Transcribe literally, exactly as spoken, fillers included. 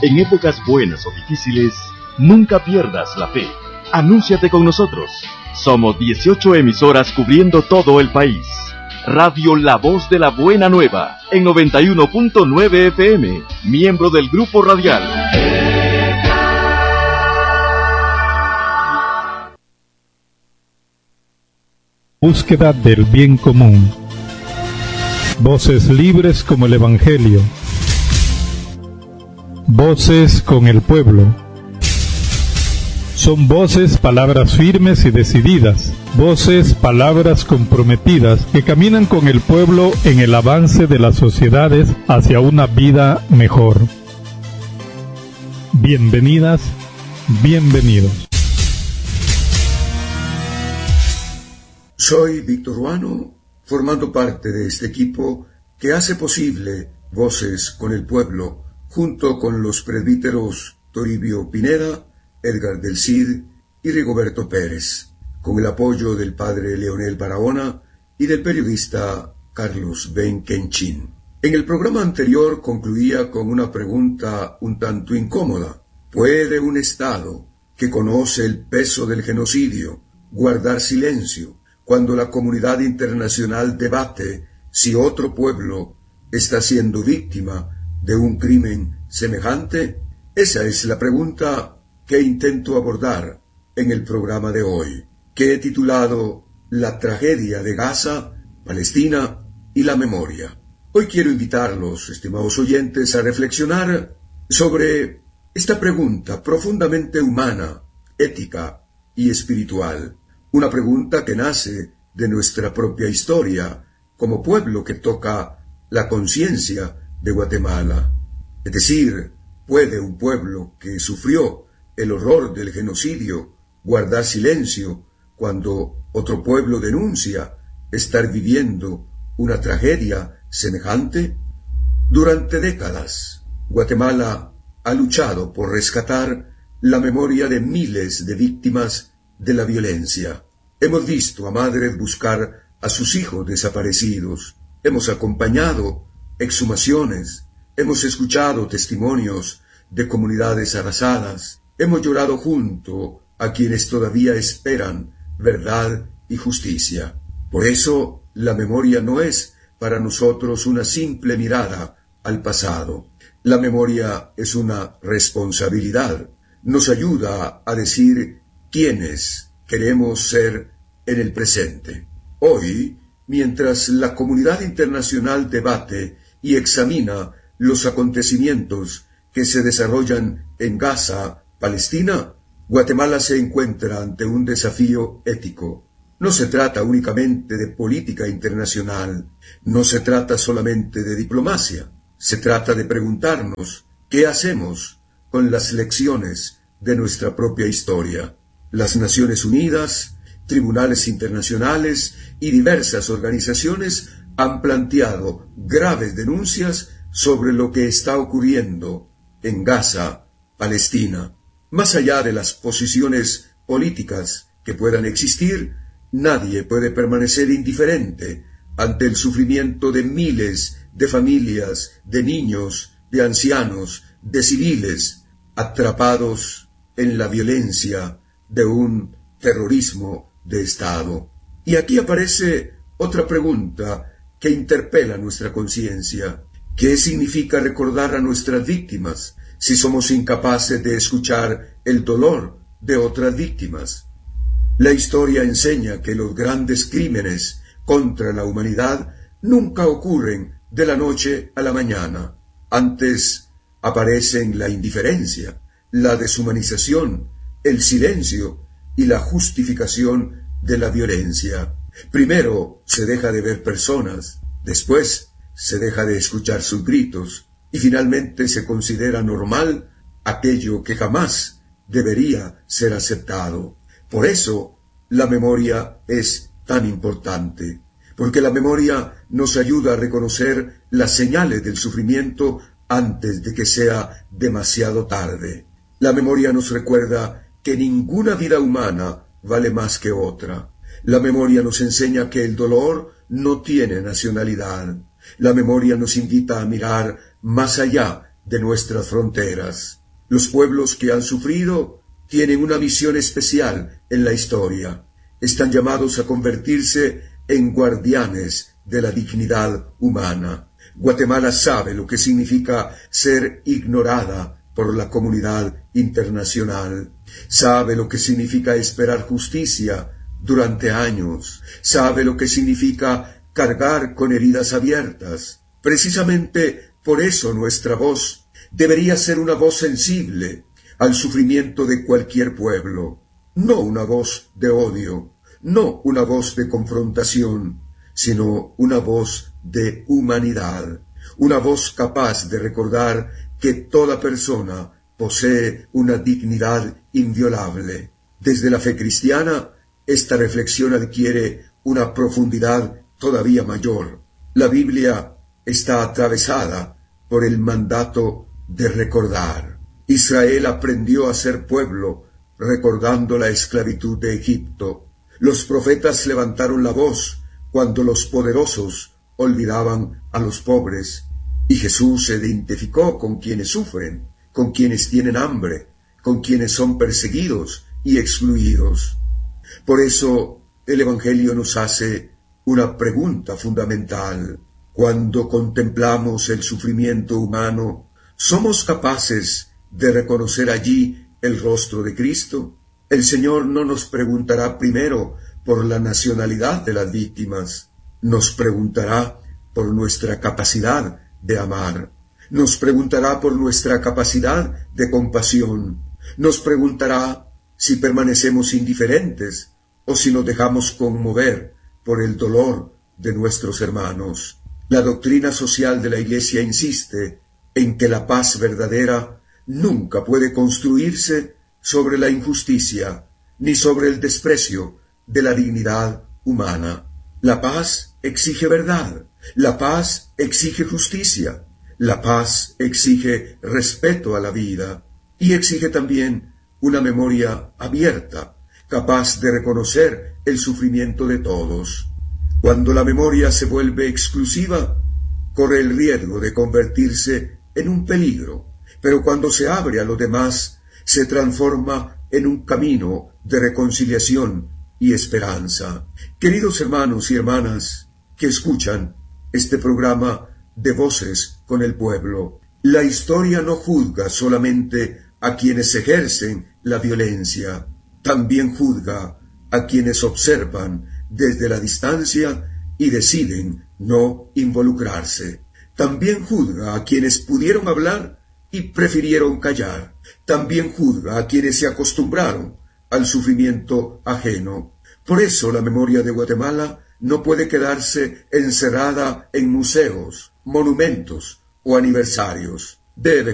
En épocas buenas o difíciles, nunca pierdas la fe. Anúnciate con nosotros. Somos dieciocho emisoras cubriendo todo el país. Radio La Voz de la Buena Nueva, en noventa y uno punto nueve F M, miembro del Grupo Radial. Búsqueda del bien común. Voces libres como el Evangelio. Voces con el pueblo. Son voces, palabras firmes y decididas. Voces, palabras comprometidas que caminan con el pueblo en el avance de las sociedades hacia una vida mejor. Bienvenidas, bienvenidos. Soy Víctor Ruano, formando parte de este equipo que hace posible Voces con el Pueblo, junto con los presbíteros Toribio Pineda, Edgar del Cid y Rigoberto Pérez, con el apoyo del padre Leonel Barahona y del periodista Carlos Benquenchín. En el programa anterior concluía con una pregunta un tanto incómoda. ¿Puede un Estado que conoce el peso del genocidio guardar silencio cuando la comunidad internacional debate si otro pueblo está siendo víctima de un crimen semejante? Esa es la pregunta que intento abordar en el programa de hoy, que he titulado La tragedia de Gaza, Palestina y la memoria. Hoy quiero invitarlos, estimados oyentes, a reflexionar sobre esta pregunta profundamente humana, ética y espiritual. Una pregunta que nace de nuestra propia historia como pueblo que toca la conciencia de Guatemala. Es decir, ¿puede un pueblo que sufrió el horror del genocidio guardar silencio cuando otro pueblo denuncia estar viviendo una tragedia semejante? Durante décadas, Guatemala ha luchado por rescatar la memoria de miles de víctimas de la violencia. Hemos visto a madres buscar a sus hijos desaparecidos. Hemos acompañado exhumaciones. Hemos escuchado testimonios de comunidades arrasadas. Hemos llorado junto a quienes todavía esperan verdad y justicia. Por eso, la memoria no es para nosotros una simple mirada al pasado. La memoria es una responsabilidad. Nos ayuda a decir quiénes queremos ser en el presente. Hoy, mientras la comunidad internacional debate y examina los acontecimientos que se desarrollan en Gaza, Palestina, Guatemala se encuentra ante un desafío ético. No se trata únicamente de política internacional, no se trata solamente de diplomacia, se trata de preguntarnos qué hacemos con las lecciones de nuestra propia historia. Las Naciones Unidas, tribunales internacionales y diversas organizaciones han planteado graves denuncias sobre lo que está ocurriendo en Gaza, Palestina. Más allá de las posiciones políticas que puedan existir, nadie puede permanecer indiferente ante el sufrimiento de miles de familias, de niños, de ancianos, de civiles, atrapados en la violencia de un terrorismo de Estado. Y aquí aparece otra pregunta que interpela nuestra conciencia. ¿Qué significa recordar a nuestras víctimas si somos incapaces de escuchar el dolor de otras víctimas? La historia enseña que los grandes crímenes contra la humanidad nunca ocurren de la noche a la mañana. Antes aparecen la indiferencia, la deshumanización, el silencio y la justificación de la violencia. Primero se deja de ver personas, después se deja de escuchar sus gritos y finalmente se considera normal aquello que jamás debería ser aceptado. Por eso la memoria es tan importante, porque la memoria nos ayuda a reconocer las señales del sufrimiento antes de que sea demasiado tarde. La memoria nos recuerda que ninguna vida humana vale más que otra. La memoria nos enseña que el dolor no tiene nacionalidad. La memoria nos invita a mirar más allá de nuestras fronteras. Los pueblos que han sufrido tienen una misión especial en la historia. Están llamados a convertirse en guardianes de la dignidad humana. Guatemala sabe lo que significa ser ignorada por la comunidad internacional. Sabe lo que significa esperar justicia durante años. Sabe lo que significa cargar con heridas abiertas. Precisamente por eso nuestra voz debería ser una voz sensible al sufrimiento de cualquier pueblo. No una voz de odio, no una voz de confrontación, sino una voz de humanidad, una voz capaz de recordar que toda persona posee una dignidad inviolable. Desde la fe cristiana, esta reflexión adquiere una profundidad todavía mayor. La Biblia está atravesada por el mandato de recordar. Israel aprendió a ser pueblo recordando la esclavitud de Egipto. Los profetas levantaron la voz cuando los poderosos olvidaban a los pobres, y Jesús se identificó con quienes sufren, con quienes tienen hambre, con quienes son perseguidos y excluidos. Por eso el Evangelio nos hace una pregunta fundamental. Cuando contemplamos el sufrimiento humano, ¿somos capaces de reconocer allí el rostro de Cristo? El Señor no nos preguntará primero por la nacionalidad de las víctimas, nos preguntará por nuestra capacidad de amar, nos preguntará por nuestra capacidad de compasión, nos preguntará si permanecemos indiferentes o si nos dejamos conmover por el dolor de nuestros hermanos. La doctrina social de la Iglesia insiste en que la paz verdadera nunca puede construirse sobre la injusticia ni sobre el desprecio de la dignidad humana. La paz exige verdad, la paz exige justicia, la paz exige respeto a la vida y exige también una memoria abierta, capaz de reconocer el sufrimiento de todos. Cuando la memoria se vuelve exclusiva, corre el riesgo de convertirse en un peligro, pero cuando se abre a los demás, se transforma en un camino de reconciliación y esperanza. Queridos hermanos y hermanas que escuchan este programa de Voces con el Pueblo, la historia no juzga solamente a quienes ejercen la violencia, también juzga a quienes observan desde la distancia y deciden no involucrarse. También juzga a quienes pudieron hablar y prefirieron callar. También juzga a quienes se acostumbraron al sufrimiento ajeno. Por eso la memoria de Guatemala no puede quedarse encerrada en museos, monumentos o aniversarios. Debe